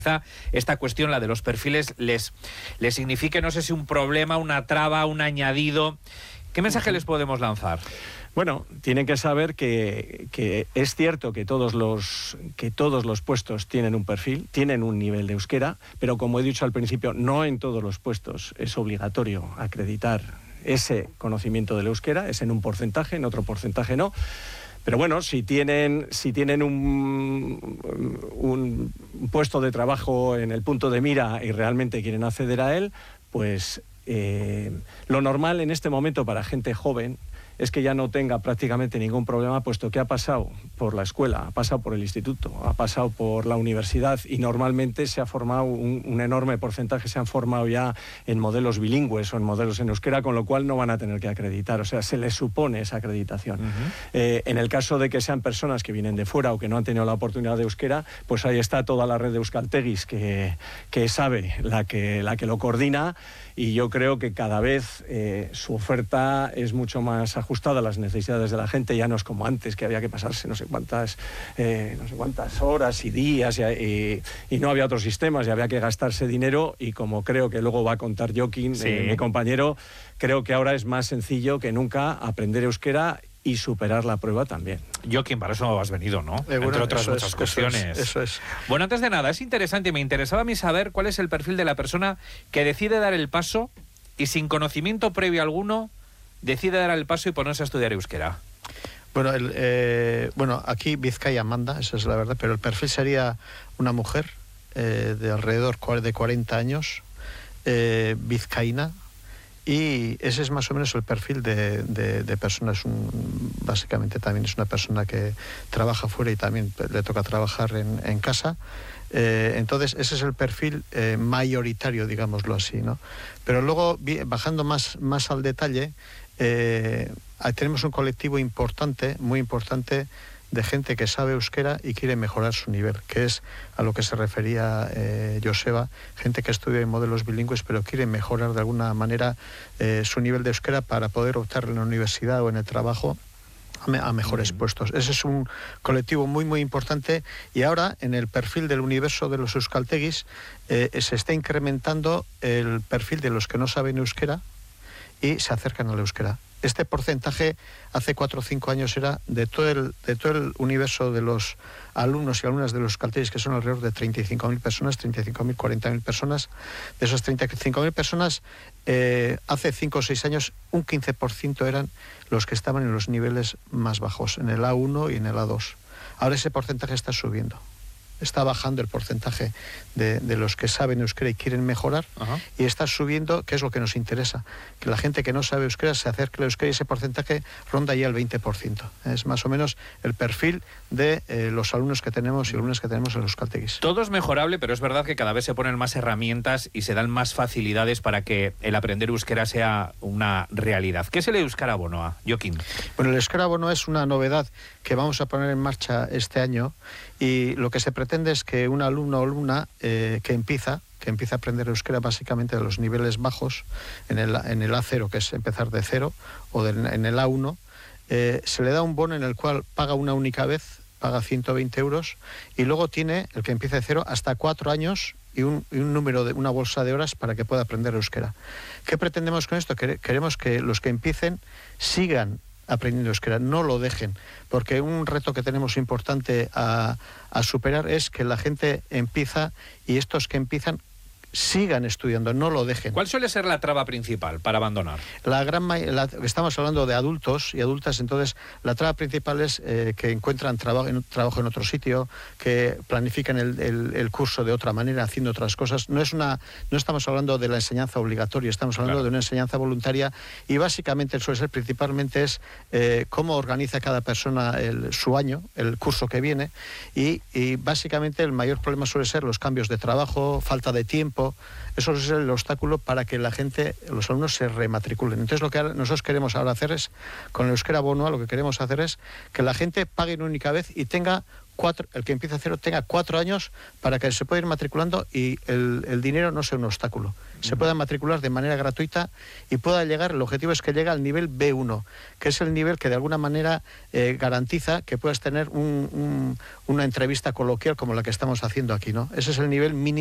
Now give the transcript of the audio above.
esta cuestión, la de los perfiles, les signifique, no sé si un problema, una traba, un añadido. ¿Qué mensaje les podemos lanzar? Bueno, tienen que saber que es cierto que todos los puestos tienen un perfil, tienen un nivel de euskera, pero como he dicho al principio, no en todos los puestos es obligatorio acreditar ese conocimiento del euskera, es en un porcentaje, en otro porcentaje no. Pero bueno, si tienen un puesto de trabajo en el punto de mira y realmente quieren acceder a él, pues lo normal en este momento para gente joven es que ya no tenga prácticamente ningún problema, puesto que ha pasado por la escuela, ha pasado por el instituto, ha pasado por la universidad y normalmente se ha formado un enorme porcentaje, se han formado ya en modelos bilingües o en modelos en euskera, con lo cual no van a tener que acreditar, o sea, se les supone esa acreditación. En el caso de que sean personas que vienen de fuera o que no han tenido la oportunidad de euskera, pues ahí está toda la red de euskaltegis que sabe, la que lo coordina, y yo creo que cada vez su oferta es mucho más ajustada a las necesidades de la gente, ya no es como antes, que había que pasarse no sé cuántas horas y días y no había otros sistemas y había que gastarse dinero, y como creo que luego va a contar Joaquín, mi compañero, creo que ahora es más sencillo que nunca aprender euskera y superar la prueba también. Joaquín, para eso has venido, ¿no? Entre otras muchas cuestiones. Eso es. Bueno, antes de nada, es interesante, me interesaba a mí saber cuál es el perfil de la persona que decide dar el paso y sin conocimiento previo alguno decide dar el paso y ponerse a estudiar euskera. Bueno, aquí Vizcaya manda, esa es la verdad, pero el perfil sería una mujer de alrededor de 40 años, vizcaína, y ese es más o menos el perfil de personas. Básicamente también es una persona que trabaja fuera y también le toca trabajar en casa. Entonces ese es el perfil mayoritario, digámoslo así, ¿no? Pero luego, bajando más al detalle, tenemos un colectivo importante, muy importante, de gente que sabe euskera y quiere mejorar su nivel, que es a lo que se refería Joseba, gente que estudia en modelos bilingües pero quiere mejorar de alguna manera su nivel de euskera para poder optar en la universidad o en el trabajo a mejores puestos. Ese es un colectivo muy muy importante, y ahora en el perfil del universo de los euskaltegis se está incrementando el perfil de los que no saben euskera y se acercan al euskera. Este porcentaje hace 4 o 5 años era de todo el universo de los alumnos y alumnas de los euskaltegis, que son alrededor de 35.000 personas, 35.000, 40.000 personas. De esos 35.000 personas, hace 5 o 6 años, un 15% eran los que estaban en los niveles más bajos, en el A1 y en el A2. Ahora ese porcentaje está subiendo. Está bajando el porcentaje de los que saben euskera y quieren mejorar. Ajá. Y está subiendo, que es lo que nos interesa, que la gente que no sabe euskera se acerque al euskera, y ese porcentaje ronda ya el 20%. Es más o menos el perfil de los alumnos que tenemos y alumnas que tenemos en los euskaltegis. Todo es mejorable, pero es verdad que cada vez se ponen más herramientas y se dan más facilidades para que el aprender euskera sea una realidad. ¿Qué es el Euskara Bonoa, Joaquín? Bueno, el Euskara Bonoa es una novedad que vamos a poner en marcha este año, y lo que se pretende es que un alumno o alumna que empieza a aprender euskera básicamente de los niveles bajos, en el A0, que es empezar de cero, o en el A1, se le da un bono en el cual paga una única vez, paga 120 euros, y luego tiene, el que empieza de cero, hasta 4 años y un número de una bolsa de horas para que pueda aprender euskera. ¿Qué pretendemos con esto? Queremos que los que empiecen sigan aprendiendo euskera, no lo dejen, porque un reto que tenemos importante a superar es que la gente empieza, y estos que empiezan sigan estudiando, no lo dejen. ¿Cuál suele ser la traba principal para abandonar? Estamos hablando de adultos y adultas, entonces la traba principal es que encuentran trabajo en otro sitio, que planifican el curso de otra manera, haciendo otras cosas. No estamos hablando de la enseñanza obligatoria, estamos hablando de una enseñanza voluntaria, y básicamente suele ser principalmente es cómo organiza cada persona su año, el curso que viene, y básicamente el mayor problema suele ser los cambios de trabajo, falta de tiempo, tiempo, eso es el obstáculo para que la gente, los alumnos se rematriculen. Entonces lo que nosotros queremos ahora hacer es, con el euskera bonua, lo que queremos hacer es que la gente pague una única vez y tenga el que empiece a cero tenga 4 años para que se pueda ir matriculando y el dinero no sea un obstáculo. Se pueda matricular de manera gratuita y pueda llegar, el objetivo es que llegue al nivel B1, que es el nivel que de alguna manera garantiza que puedas tener una entrevista coloquial como la que estamos haciendo aquí, ¿no? Ese es el nivel mínimo